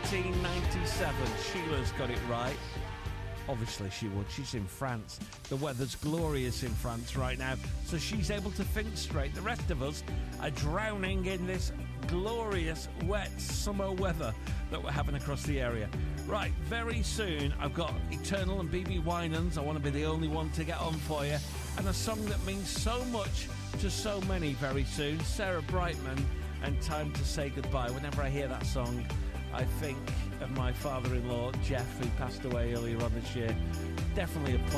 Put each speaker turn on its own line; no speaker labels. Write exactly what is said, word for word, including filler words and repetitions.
nineteen ninety-seven. Sheila's got it right. Obviously she would. She's in France. The weather's glorious in France right now, so she's able to think straight. The rest of us are drowning in this glorious, wet summer weather that we're having across the area. Right, very soon I've got Eternal and B B Winans. I want to be the only one to get on for you. And a song that means so much to so many very soon. Sarah Brightman and Time to Say Goodbye. Whenever I hear that song, I think of my father-in-law, Jeff, who passed away earlier on this year. Definitely a